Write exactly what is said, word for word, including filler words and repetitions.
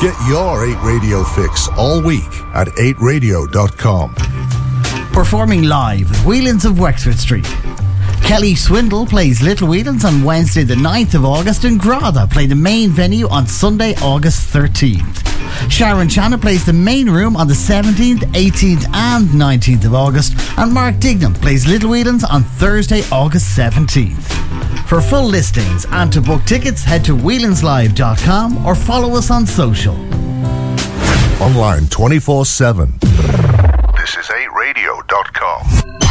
Get your eight Radio fix all week at eight radio dot com. Performing live at Whelan's of Wexford Street. Kelly Swindle plays Little Whelan's on Wednesday the ninth of August, and Grada play the main venue on Sunday August thirteenth. Sharon Shannon plays the main room on the seventeenth, eighteenth and nineteenth of August, and Mark Dignam plays Little Whelan's on Thursday August seventeenth. For full listings and to book tickets, head to whelans live dot com or follow us on social. Online twenty-four seven. This is eight radio dot com.